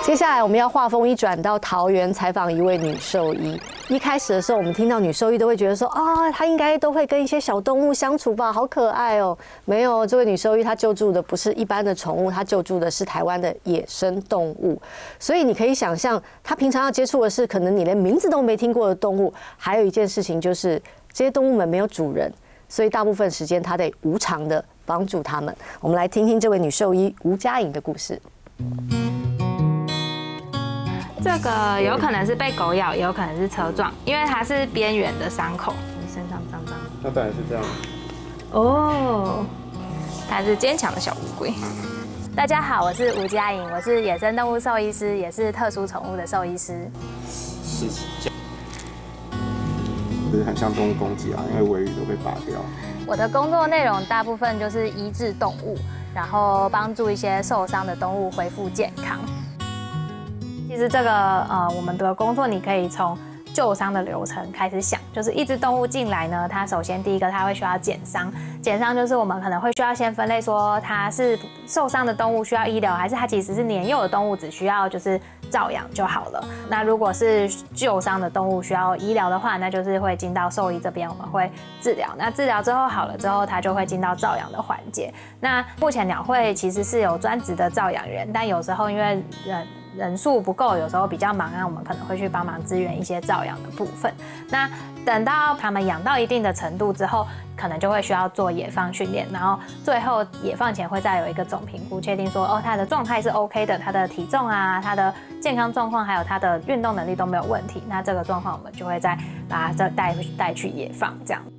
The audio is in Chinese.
接下来我们要话锋一转到桃园采访一位女兽医。一开始的时候，我们听到女兽医都会觉得说啊，她应该都会跟一些小动物相处吧，好可爱哦。没有，这位女兽医她救助的不是一般的宠物，她救助的是台湾的野生动物。所以你可以想象，她平常要接触的是可能你连名字都没听过的动物。还有一件事情就是，这些动物们没有主人，所以大部分时间她得无偿的帮助它们。我们来听听这位女兽医吴佳颖的故事。 这个有可能是被狗咬，也有可能是车撞，因为它是边缘的伤口。你身上脏脏。 它本来是这样。 哦，它是坚强的小乌龟。大家好，我是吴佳颖，我是野生动物兽医师，也是特殊宠物的兽医师。 就是很像动物攻击啊，因为尾羽都被拔掉。 我的工作内容大部分就是医治动物，然后帮助一些受伤的动物恢复健康。其实这个我们的工作你可以从救伤的流程开始想，就是一只动物进来呢，它首先第一个它会需要减伤，减伤就是我们可能会需要先分类说它是受伤的动物需要医疗，还是它其实是年幼的动物只需要就是照养就好了。那如果是旧伤的动物需要医疗的话，那就是会进到兽医这边，我们会治疗。那治疗之后好了之后，它就会进到照养的环节。那目前鸟会其实是有专职的照养员，但有时候因为人数不够，有时候比较忙，那我们可能会去帮忙支援一些照养的部分。那等到他们养到一定的程度之后，可能就会需要做野放训练，然后最后野放前会再有一个总评估，确定说它的状态是 OK 的，它的体重啊、它的健康状况还有它的运动能力都没有问题，那这个状况我们就会再把它带去野放这样。